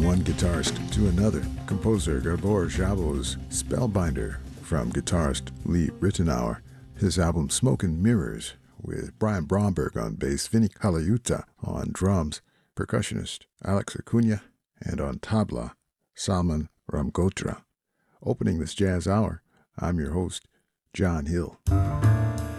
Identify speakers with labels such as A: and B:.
A: one guitarist to another. Composer Gabor Szabo's Spellbinder from guitarist Lee Ritenour. His album Smoke and Mirrors with Brian Bromberg on bass, Vinny Colaiuta on drums, percussionist Alex Acuna, and on tabla, Salman Ramgotra. Opening this jazz hour, I'm your host, John Hill.